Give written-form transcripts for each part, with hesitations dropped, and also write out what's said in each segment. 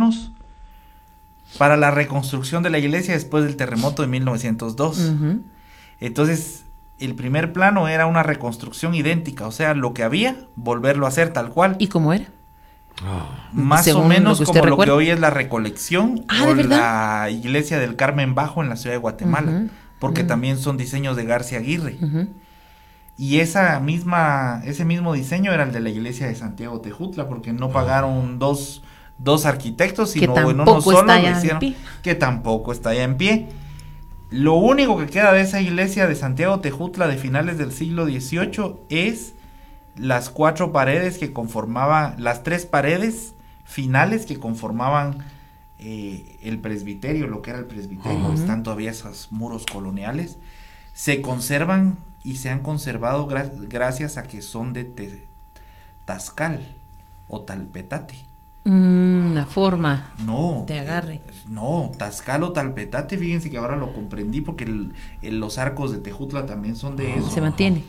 planos para la reconstrucción de la iglesia después del terremoto de 1902. Entonces, el primer plano era una reconstrucción idéntica, o sea, lo que había, volverlo a hacer tal cual. ¿Y cómo era? Más Según o menos lo que usted como lo que recuerda. hoy es la Recolección ¿de o verdad? la iglesia del Carmen Bajo en la ciudad de Guatemala, porque también son diseños de García Aguirre. Y ese mismo diseño era el de la iglesia de Santiago Tejutla, porque no pagaron dos arquitectos, Que sino en uno tampoco solo está lo ya en hicieron, pie. que tampoco está ya en pie. Lo único que queda de esa iglesia de Santiago Tejutla de finales del siglo XVIII es las 4 paredes que conformaban, las 3 paredes finales que conformaban el presbiterio, lo que era el presbiterio. Están todavía esos muros coloniales, se conservan y se han conservado gracias a que son de Tascal o Talpetate. Una forma No, de agarre. No, Tascal o Talpetate, fíjense que ahora lo comprendí porque los arcos de Tejutla también son de eso. Se mantiene.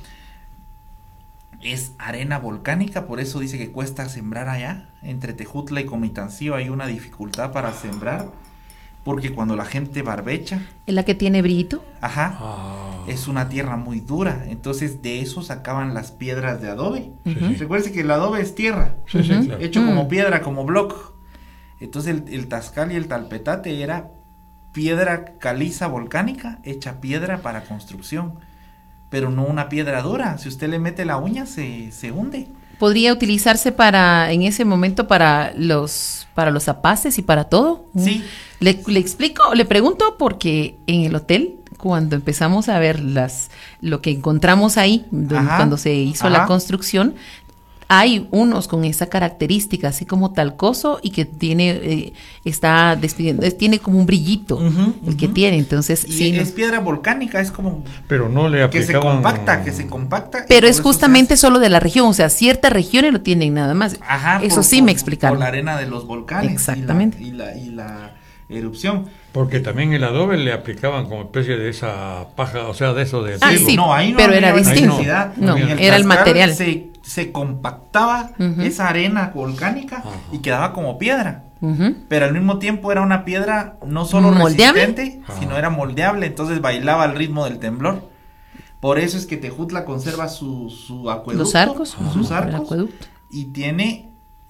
Es arena volcánica, por eso dice que cuesta sembrar allá. Entre Tejutla y Comitancio hay una dificultad para sembrar, porque cuando la gente barbecha, ¿Es la que tiene brillito? es una tierra muy dura, entonces de eso sacaban las piedras de adobe. Recuerden que el adobe es tierra, claro. hecho como piedra, como block. Entonces el Tascal y el Talpetate era piedra caliza volcánica hecha piedra para construcción, pero no una piedra dura. Si usted le mete la uña se hunde. ¿Podría utilizarse en ese momento para los apaces y para todo? Sí. Le explico, le pregunto porque en el hotel, cuando empezamos a ver lo que encontramos ahí, cuando se hizo la construcción, hay unos con esa característica, así como talcoso, y que tiene, está despidiendo, tiene como un brillito, que tiene, entonces y sí. es piedra volcánica, es como pero no le aplicaban... que se compacta. Pero es justamente solo de la región, o sea, ciertas regiones lo tienen nada más. Eso sí me explicaron. Por la arena de los volcanes. Exactamente. Y la erupción. Porque también el adobe le aplicaban como especie de esa paja, o sea, de eso de trigo. Sí, no, ahí no pero era había distinto. necesidad. No, En era el Tascal material. Se compactaba esa arena volcánica y quedaba como piedra. Pero al mismo tiempo era una piedra no solo ¿Moldeable? resistente, sino era moldeable, entonces bailaba al ritmo del temblor. Por eso es que Tejutla conserva su acueducto. Los arcos. Sus El arcos. acueducto. Y tiene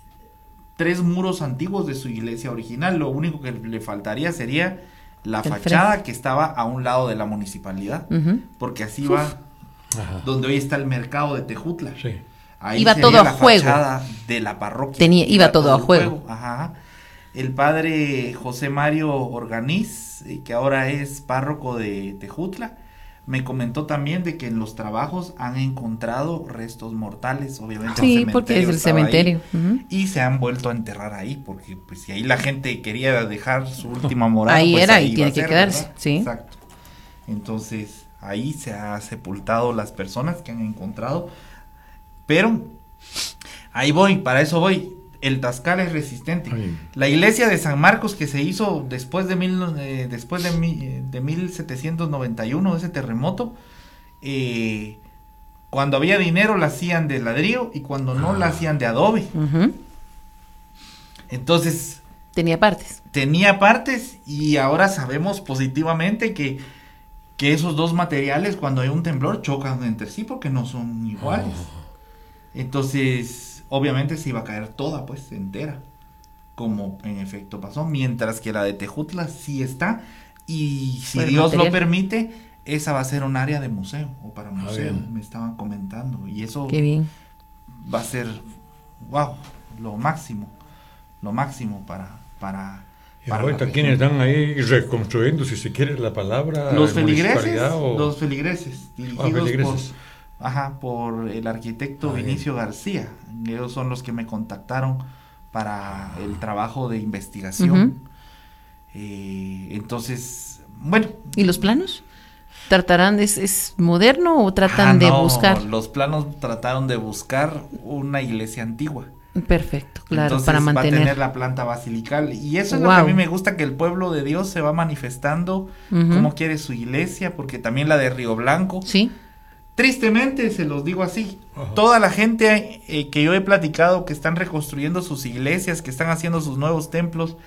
3 muros antiguos de su iglesia original. Lo único que le faltaría sería la fachada frente. que estaba a un lado de la municipalidad. Porque así va donde hoy está el mercado de Tejutla. Sí. Ahí Iba sería todo a la juego. fachada de la parroquia. Iba todo a juego. El padre José Mario Organiz, que ahora es párroco de Tejutla, me comentó también de que en los trabajos han encontrado restos mortales, obviamente. Sí, porque es el cementerio. Y se han vuelto a enterrar ahí, porque pues si ahí la gente quería dejar su última morada, Ahí pues era ahí y tiene iba a que ser, quedarse, ¿verdad? sí. Exacto. Entonces ahí se ha sepultado las personas que han encontrado, pero ahí voy, para eso voy. El Tascal es resistente. La iglesia de San Marcos, que se hizo después de 1791, ese terremoto, cuando había dinero la hacían de ladrillo y cuando no la hacían de adobe. Entonces tenía partes y ahora sabemos positivamente que esos dos materiales, cuando hay un temblor, chocan entre sí porque no son iguales. Entonces obviamente se iba a caer toda, pues, entera, como en efecto pasó, mientras que la de Tejutla sí está, y si Dios lo permite, esa va a ser un área de museo, o para museo, me estaban comentando, y eso Qué bien. Va a ser, wow, lo máximo para y ahorita quienes están ahí reconstruyendo, si se quiere la palabra, los feligreses, dirigidos feligreses. por el arquitecto Vinicio García. Ellos son los que me contactaron para el trabajo de investigación. Entonces, bueno. ¿Y los planos? ¿Tratarán, es moderno o tratan de buscar? Los planos trataron de buscar una iglesia antigua. Perfecto, claro. Entonces, para mantener. Va a tener la planta basilical. Y eso es lo que a mí me gusta, que el pueblo de Dios se va manifestando cómo quiere su iglesia, porque también la de Río Blanco. Sí. Tristemente, se los digo así, toda la gente que yo he platicado, que están reconstruyendo sus iglesias, que están haciendo sus nuevos templos,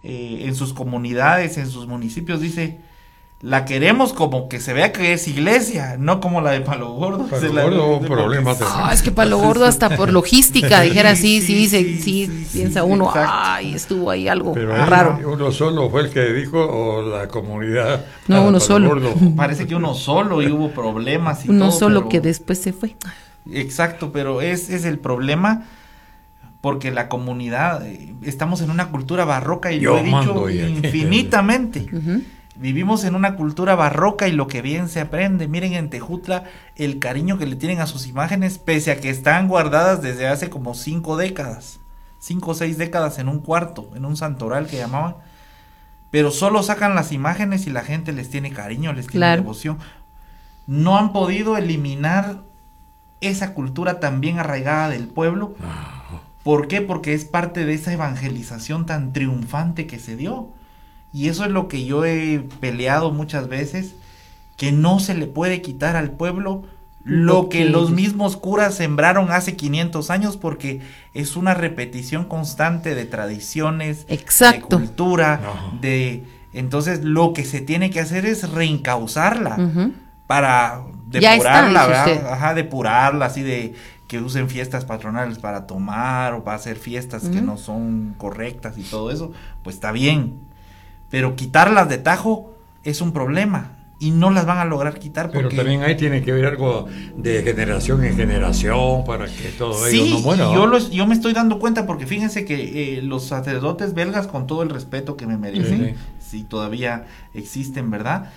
en sus comunidades, en sus municipios, dice, la queremos como que se vea que es iglesia, no como la de Palo Gordo. Palo Gordo, problemas. Es que Palo Gordo hasta por logística, dijera sí, piensa uno, exacto. Estuvo ahí algo pero raro. ¿Uno solo fue el que dijo o la comunidad? No, uno solo. Gordo? Parece que uno solo y hubo problemas y Uno todo, solo pero... que después se fue. Exacto, pero es el problema, porque la comunidad, estamos en una cultura barroca y lo he dicho infinitamente. Vivimos en una cultura barroca y lo que bien se aprende. Miren en Tejutla el cariño que le tienen a sus imágenes, pese a que están guardadas desde hace como 5 o 6 décadas en un cuarto, en un santoral que llamaban. Pero solo sacan las imágenes y la gente les tiene cariño, les tiene devoción. No han podido eliminar esa cultura tan bien arraigada del pueblo. ¿Por qué? Porque es parte de esa evangelización tan triunfante que se dio. Y eso es lo que yo he peleado muchas veces, que no se le puede quitar al pueblo lo que los mismos curas sembraron hace 500 años, porque es una repetición constante de tradiciones, exacto, de cultura, entonces lo que se tiene que hacer es reencauzarla para depurarla, ¿verdad? Depurarla, así de que usen fiestas patronales para tomar o para hacer fiestas que no son correctas y todo eso, pues está bien. Pero quitarlas de tajo es un problema y no las van a lograr quitar. Pero también ahí tiene que ver algo de generación en generación para que todo ello no muera. Yo me estoy dando cuenta, porque fíjense que los sacerdotes belgas, con todo el respeto que me merecen, si todavía existen, ¿verdad?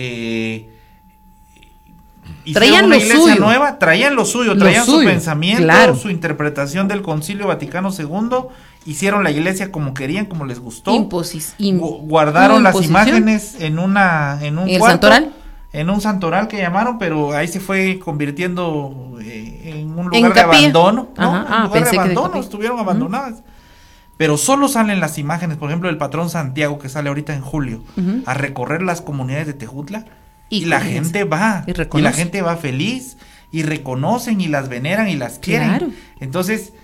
Traían una lo iglesia suyo. nueva, traían lo suyo, traían su pensamiento, su interpretación del Concilio Vaticano II. Hicieron la iglesia como querían, como les gustó. Guardaron las imágenes en un cuarto, santoral. En un santoral que llamaron, pero ahí se fue convirtiendo en un lugar de abandono. Estuvieron abandonadas. Pero solo salen las imágenes, por ejemplo, el patrón Santiago, que sale ahorita en julio, a recorrer las comunidades de Tejutla, y la gente va, y la gente va feliz, y reconocen, y las veneran, y las quieren. Claro. Entonces,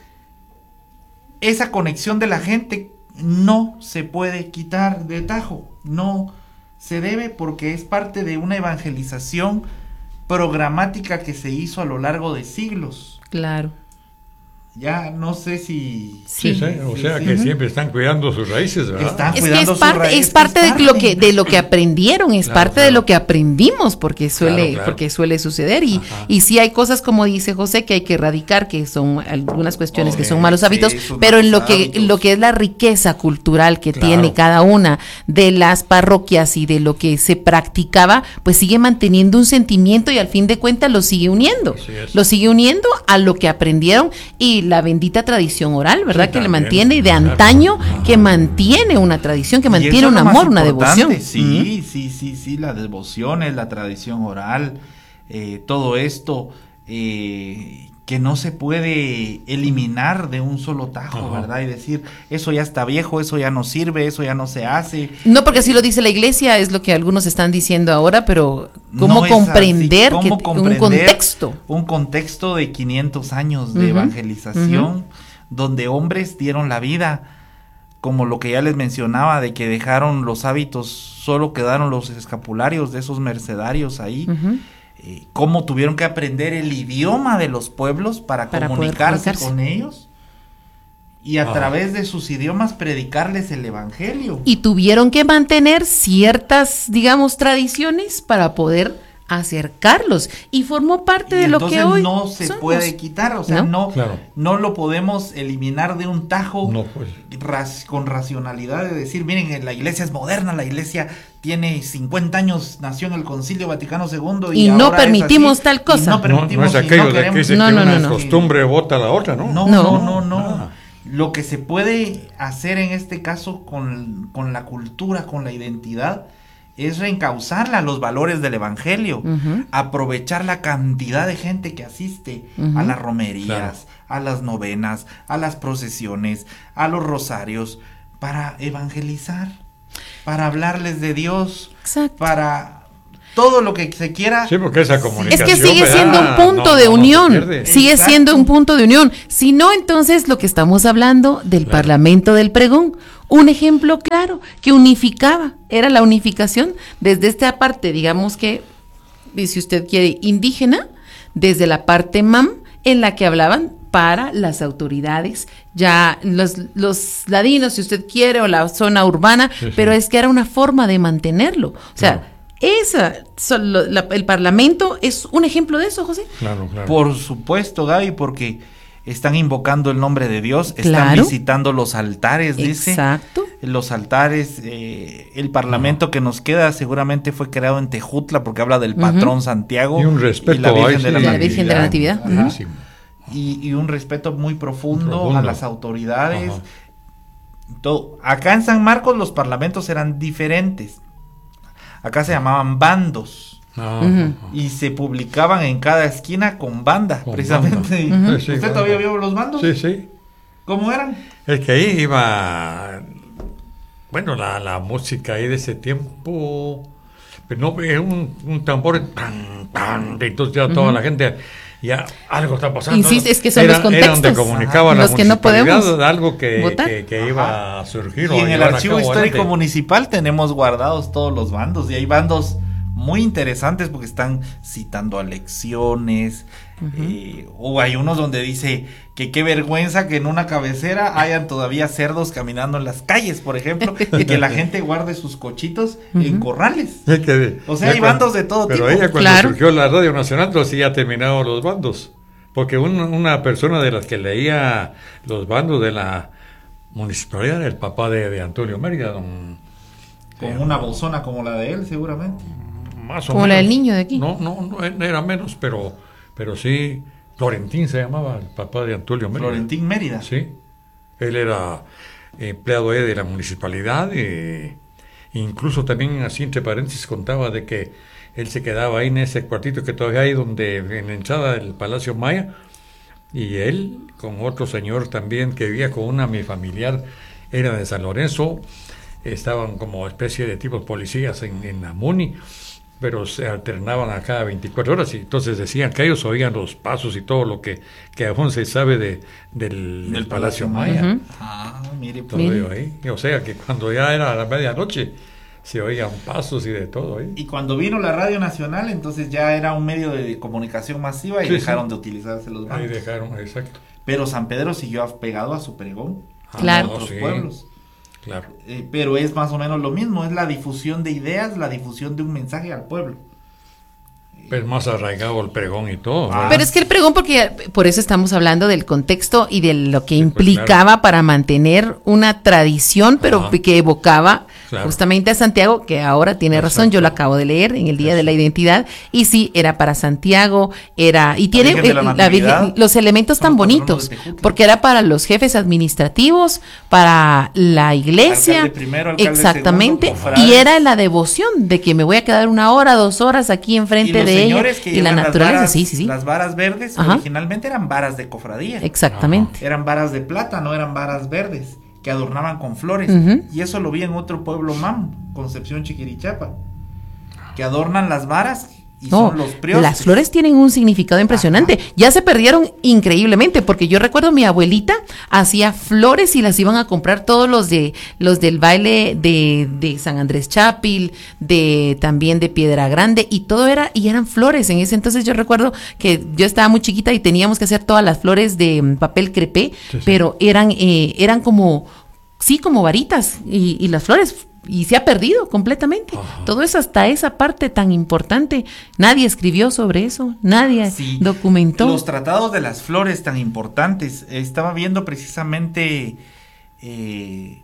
esa conexión de la gente no se puede quitar de tajo, no se debe, porque es parte de una evangelización programática que se hizo a lo largo de siglos. Claro. Ya no sé si... que siempre están cuidando sus raíces, ¿verdad? Es parte de lo que aprendieron, es parte de lo que aprendimos, porque suele suceder, y sí hay cosas, como dice José, que hay que erradicar, que son algunas cuestiones que son malos hábitos, pero en lo que es la riqueza cultural que tiene cada una de las parroquias y de lo que se practicaba, pues sigue manteniendo un sentimiento, y al fin de cuentas lo sigue uniendo a lo que aprendieron, y la bendita tradición oral, ¿verdad? Que le mantiene, y de antaño, que mantiene una tradición, que mantiene un amor, una devoción. Sí, la devoción es la tradición oral, todo esto que no se puede eliminar de un solo tajo, ¿verdad? Y decir, eso ya está viejo, eso ya no sirve, eso ya no se hace. No, porque así lo dice la iglesia, es lo que algunos están diciendo ahora, pero ¿cómo comprender un contexto de 500 años de evangelización, donde hombres dieron la vida, como lo que ya les mencionaba, de que dejaron los hábitos, solo quedaron los escapularios de esos mercedarios ahí, cómo tuvieron que aprender el idioma de los pueblos para comunicarse con ellos, y a través de sus idiomas predicarles el evangelio. Y tuvieron que mantener ciertas, digamos, tradiciones para poder acercarlos, y formó parte de lo que hoy no se puede quitar, o sea, no lo podemos eliminar de un tajo, con racionalidad, de decir, miren, la iglesia es moderna, la iglesia tiene 50 años, nació en el Concilio Vaticano II y no permitimos tal cosa. No es aquello de que dice que una costumbre bota la otra, ¿no? No. Lo que se puede hacer en este caso con la cultura, con la identidad, es reencauzarla a los valores del evangelio, aprovechar la cantidad de gente que asiste a las romerías, a las novenas, a las procesiones, a los rosarios, para evangelizar, para hablarles de Dios, para todo lo que se quiera. Sí, porque esa comunicación, es que sigue siendo un punto de unión, sigue siendo un punto de unión. Si no, entonces lo que estamos hablando del Parlamento del Pregón, un ejemplo claro, que unificaba, era la unificación desde esta parte, digamos que, si usted quiere, indígena, desde la parte MAM, en la que hablaban para las autoridades, ya los ladinos, si usted quiere, o la zona urbana, sí, pero es que era una forma de mantenerlo. O sea, el Parlamento es un ejemplo de eso, José. Claro. Por supuesto, Gaby, porque están invocando el nombre de Dios, están visitando los altares, dice. Exacto. Los altares, el Parlamento que nos queda seguramente fue creado en Tejutla, porque habla del patrón Santiago. Y un respeto y la Virgen de la Virgen de la Natividad. Y un respeto muy profundo a las autoridades. Todo. Acá en San Marcos los parlamentos eran diferentes. Acá se llamaban bandos. Y se publicaban en cada esquina con banda, precisamente. Banda. Sí, ¿Usted todavía vio los bandos? Sí. ¿Cómo eran? Es que ahí iba, bueno, la música ahí de ese tiempo, pero no, es un tambor tan, entonces ya toda la gente, ya algo está pasando. Insiste, es que son los contextos. Era donde comunicaban los que no podemos algo que iba a surgir. Y en el Archivo Histórico Municipal tenemos guardados todos los bandos, y hay bandos muy interesantes porque están citando alecciones, o hay unos donde dice que qué vergüenza que en una cabecera hayan todavía cerdos caminando en las calles, por ejemplo, y que la gente guarde sus cochitos en corrales. O sea, hay bandos de todo tipo. Pero ella cuando surgió la Radio Nacional, entonces ya terminaron los bandos, porque una persona de las que leía los bandos de la municipalidad era el papá de Antonio Mérida, con una bolsona como la de él, seguramente. Más o como menos. La del niño de aquí. No era menos, pero sí, Florentín se llamaba el papá de Antonio Mérida. Florentín Mérida. Sí, él era empleado de la municipalidad, incluso también, así entre paréntesis, contaba de que él se quedaba ahí en ese cuartito que todavía hay, en la entrada del Palacio Maya, y él con otro señor también que vivía con mi familiar, era de San Lorenzo, estaban como especie de tipos policías en la MUNI, pero se alternaban a cada 24 horas, y entonces decían que ellos oían los pasos y todo lo que aún se sabe del Palacio Maya. Mire. Todo ello ahí. O sea que cuando ya era a la medianoche se oían pasos y de todo ahí. Y cuando vino la Radio Nacional, entonces ya era un medio de comunicación masiva y dejaron de utilizarse los bandos. Ahí dejaron, exacto. Pero San Pedro siguió pegado a su pregón. Claro. A otros pueblos. Claro. Pero es más o menos lo mismo, es la difusión de ideas, la difusión de un mensaje al pueblo. Es más arraigado el pregón y todo. Pero es que el pregón, porque por eso estamos hablando del contexto y de lo que implicaba para mantener una tradición, pero que evocaba justamente a Santiago, que ahora tiene razón, yo lo acabo de leer en el Día de la Identidad, y sí, era para Santiago, y tiene los elementos tan bonitos, porque era para los jefes administrativos, para la iglesia, alcalde primero, alcalde exactamente, segundo, y era la devoción de que me voy a quedar 1 hora, 2 horas aquí enfrente de ella, y la naturaleza, sí. Las varas verdes originalmente eran varas de cofradía. Exactamente. Eran varas de plata, no eran varas verdes, que adornaban con flores. Y eso lo vi en otro pueblo MAM, Concepción Chiquirichapa, que adornan las varas y son los priostes. Las flores tienen un significado impresionante. Ya se perdieron increíblemente, porque yo recuerdo mi abuelita hacía flores y las iban a comprar todos los del baile de San Andrés Chapil, también de Piedra Grande, y eran flores. En ese entonces yo recuerdo que yo estaba muy chiquita y teníamos que hacer todas las flores de papel crepé, pero eran como varitas, y las flores, y se ha perdido completamente. Todo eso, hasta esa parte tan importante, nadie escribió sobre eso, nadie documentó. Los tratados de las flores tan importantes, estaba viendo precisamente en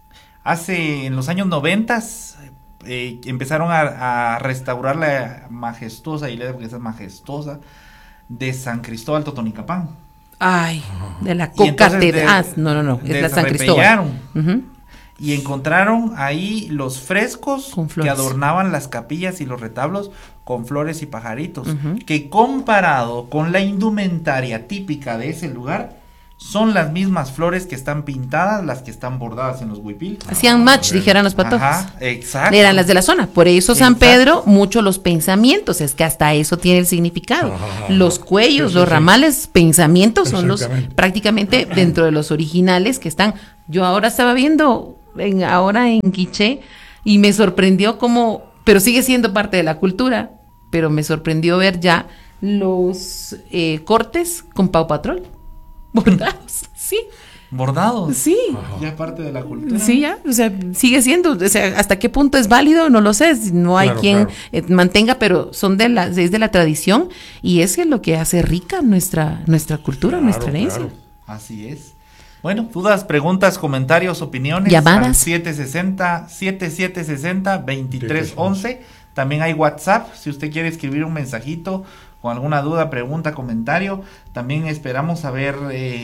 los años 90, empezaron a restaurar la majestuosa iglesia, porque esa es majestuosa, de San Cristóbal Totonicapán. Ay, de la Catedral. No, es la San Cristóbal. Y encontraron ahí los frescos que adornaban las capillas y los retablos con flores y pajaritos, que comparado con la indumentaria típica de ese lugar, son las mismas flores que están pintadas, las que están bordadas en los huipiles. Hacían match, dijeran los patojos. Exacto. Eran las de la zona. Por eso San Pedro, mucho los pensamientos, es que hasta eso tiene el significado. Los cuellos, los ramales, pensamientos son los prácticamente dentro de los originales que están. Yo ahora estaba viendo ahora en Quiché, y me sorprendió pero sigue siendo parte de la cultura, pero me sorprendió ver ya los cortes con Pau Patrol, bordados, sí. ¿Bordados? Sí. Ya parte de la cultura. Sí, ya, o sea, sigue siendo, o sea, hasta qué punto es válido, no lo sé, no hay quien mantenga, pero es de la tradición, y es lo que hace rica nuestra cultura, nuestra herencia. Así es. Bueno, dudas, preguntas, comentarios, opiniones. Llamadas. 7760-2311. También hay WhatsApp, si usted quiere escribir un mensajito con alguna duda, pregunta, comentario. También esperamos haber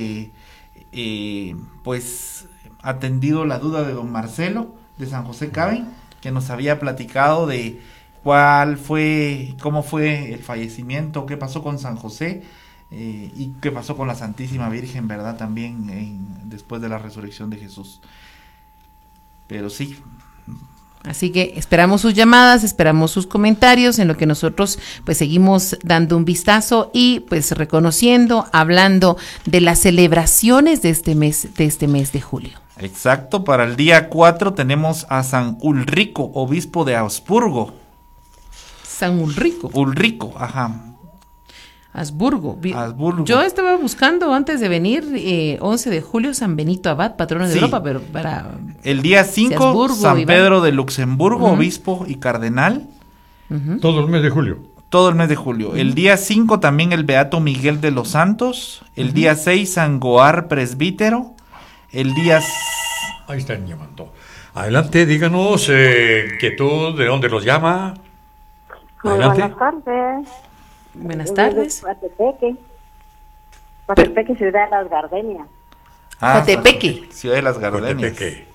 pues atendido la duda de don Marcelo de San José Caben, que nos había platicado de cómo fue el fallecimiento, qué pasó con San José y qué pasó con la Santísima Virgen, ¿verdad? También después de la resurrección de Jesús. Pero sí. Así que esperamos sus llamadas, esperamos sus comentarios, en lo que nosotros pues seguimos dando un vistazo y pues reconociendo, hablando de las celebraciones de este mes de julio. Exacto, para el día 4 tenemos a San Ulrico, obispo de Augsburgo. San Ulrico. Ulrico, ajá. Habsburgo. Yo estaba buscando antes de venir 11 de julio San Benito Abad, patrono de Europa, pero para... El día 5 San Pedro de Luxemburgo, obispo y cardenal. Todo el mes de julio. Todo el mes de julio. El día 5 también el Beato Miguel de los Santos. El día 6 San Goar presbítero. El día... Ahí están llamando. Adelante, díganos quietud, ¿de dónde los llama? Adelante. Buenas tardes. Buenas tardes. Coatepeque, Ciudad de las Gardenias. Coatepeque. Ciudad de las Gardenias.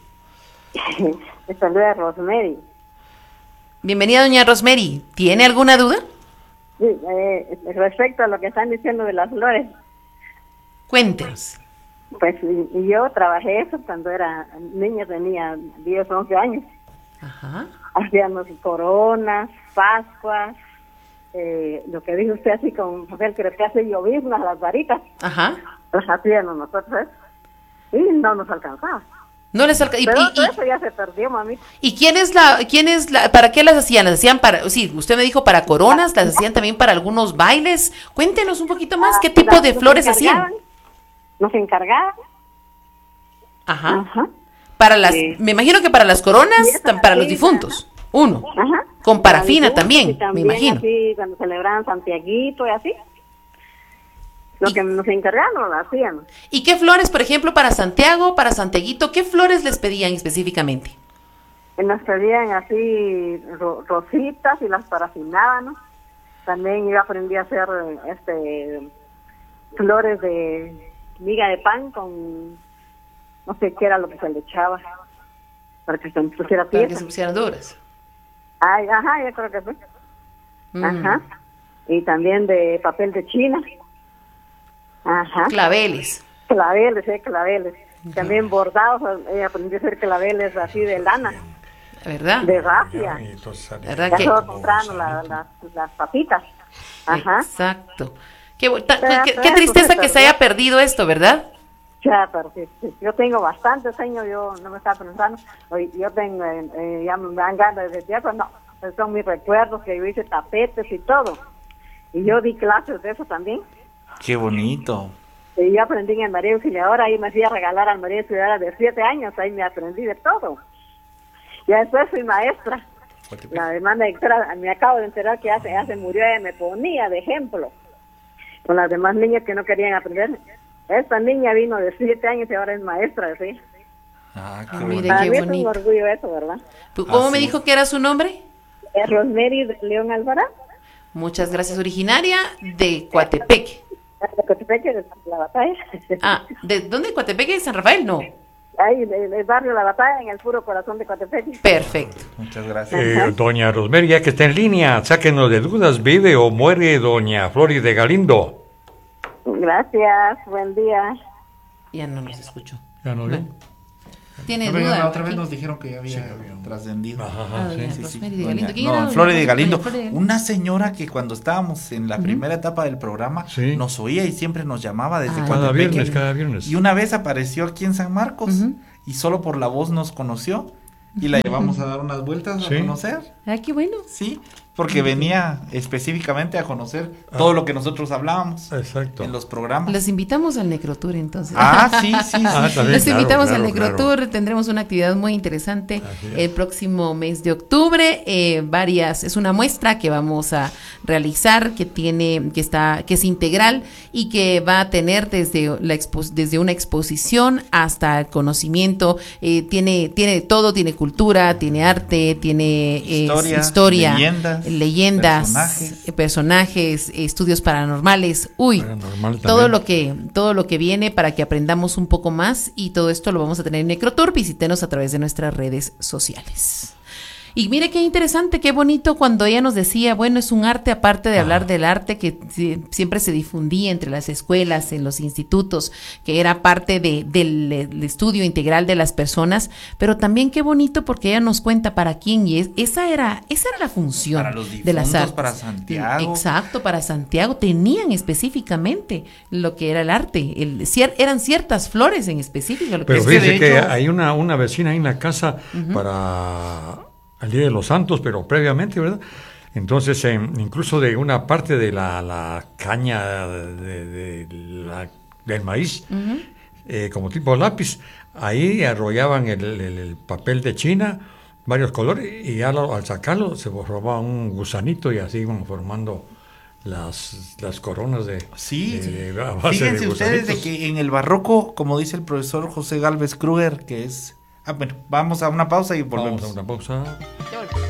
Me saluda Rosemary. Bienvenida, doña Rosemary. ¿Tiene alguna duda? Sí, respecto a lo que están diciendo de las flores. Cuéntenos. Pues yo trabajé eso cuando era niña, tenía 10, 11 años. Ajá. Hacíamos coronas, pascuas, lo que dijo usted así con papel, creo que hace lloviznas, las varitas. Ajá. Las hacíamos nosotros y no nos alcanzaba. No les alcanzaba. Pero todo eso ya se perdió, mami. ¿Y quién es la, para qué las hacían? ¿Las hacían para, sí, usted me dijo para coronas, las hacían también para algunos bailes? Cuéntenos un poquito más, ¿qué tipo de flores hacían? Nos encargaban. Ajá. Para las, me imagino que para las coronas, para los difuntos. Uno. Ajá. Con parafina también, me imagino. Así, cuando celebraban Santiaguito y así. Lo que nos encargaban lo hacíamos. ¿Y qué flores, por ejemplo, para Santiago, para Santiaguito, qué flores les pedían específicamente? Nos pedían así rositas y las parafinábamos. También yo aprendí a hacer flores de miga de pan con no sé qué era lo que se le echaba para que se pusiera para que se pusieran duras. Ay, ajá, yo creo que sí. Ajá. Y también de papel de China. Ajá. Claveles. Claveles. También bordados, aprendí a hacer claveles así de lana. ¿Verdad? De rafia. ¿Verdad ya que? solo comprando las papitas. Ajá. Exacto. Qué tristeza que se haya perdido esto, ¿verdad? Ya, pero sí. Yo tengo bastantes años, yo no me estaba pensando, yo tengo, ya me dan ganas de decir, no, pues son mis recuerdos que yo hice tapetes y todo. Y yo di clases de eso también. Qué bonito. Y yo aprendí en el María Auxiliadora, ahí me fui a regalar al María Auxiliadora de 7 años, ahí me aprendí de todo. Ya después fui maestra. La hermana Victoria, me acabo de enterar que ya se murió, ella me ponía de ejemplo con las demás niñas que no querían aprender. Esta niña vino de 7 años y ahora es maestra, ¿sí? Mire, para qué mí bonito. es un orgullo eso, ¿verdad? ¿Cómo me dijo que era su nombre? Rosemary de León Alvarado. Muchas gracias, originaria de Coatepeque. De Coatepeque, de La Batalla. ¿De dónde? ¿Coatepeque de San Rafael? No. Ahí, el barrio La Batalla, en el puro corazón de Coatepeque. Perfecto. Muchas gracias. Doña Rosemary, ya que está en línea, sáquenos de dudas, ¿vive o muere doña Flori de Galindo? Gracias, buen día. Ya no nos escuchó. Ya no veo. ¿Tiene No, duda? la otra vez nos dijeron que ya había trascendido. Flori de Galindo. Una señora que cuando estábamos en la primera etapa del programa nos oía y siempre nos llamaba desde cada viernes. Y una vez apareció aquí en San Marcos y solo por la voz nos conoció y la llevamos a dar unas vueltas a conocer. Ah, qué bueno. Sí, porque venía específicamente a conocer todo lo que nosotros hablábamos. Exacto. En los programas. Los invitamos al Necrotour entonces. Sí. También, Los invitamos al claro. Necrotour, tendremos una actividad muy interesante el próximo mes de octubre, es una muestra que vamos a realizar que es integral y que va a tener desde una exposición hasta el conocimiento, tiene todo, tiene cultura, tiene arte, tiene historia, leyendas, personajes, estudios paranormales, todo lo que viene para que aprendamos un poco más, y todo esto lo vamos a tener en Necrotour. Visítenos a través de nuestras redes sociales. Y mire qué interesante, qué bonito cuando ella nos decía, bueno, es un arte aparte de hablar del arte que siempre se difundía entre las escuelas, en los institutos, que era parte del estudio integral de las personas, pero también qué bonito porque ella nos cuenta para quién, y esa era la función para los difuntos, de las artes. para Santiago. Exacto, para Santiago tenían específicamente lo que era el arte, eran ciertas flores en específico. Pero fíjese que hay una vecina ahí en la casa para el Día de los Santos, pero previamente, ¿verdad? Entonces, incluso de una parte de la caña del maíz, como tipo lápiz, ahí arrollaban el papel de China, varios colores, y ya al sacarlo se formaba un gusanito y así iban formando las coronas de a base fíjense de ustedes de que en el barroco, como dice el profesor José Gálvez Kruger, que es... bueno, vamos a una pausa y volvemos. Vamos a una pausa.